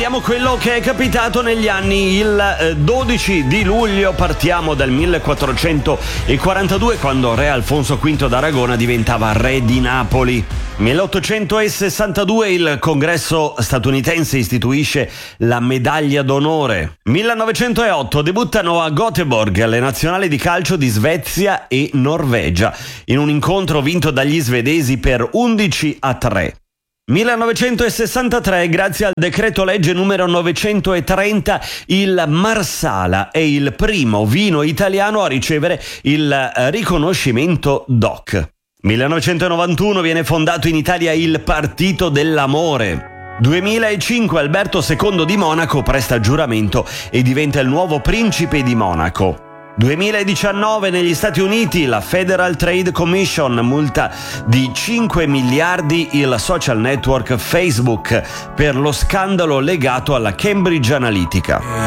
vediamo quello che è capitato negli anni. Il 12 di luglio partiamo dal 1442, quando re Alfonso V d'Aragona diventava re di Napoli. 1862 il Congresso statunitense istituisce la medaglia d'onore. 1908 debuttano a Göteborg le nazionali di calcio di Svezia e Norvegia in un incontro vinto dagli svedesi per 11-3. 1963, grazie al decreto legge numero 930, il Marsala è il primo vino italiano a ricevere il riconoscimento DOC. 1991 viene fondato in Italia il Partito dell'Amore. 2005 Alberto II di Monaco presta giuramento e diventa il nuovo principe di Monaco. 2019 negli Stati Uniti la Federal Trade Commission multa di 5 miliardi il social network Facebook per lo scandalo legato alla Cambridge Analytica.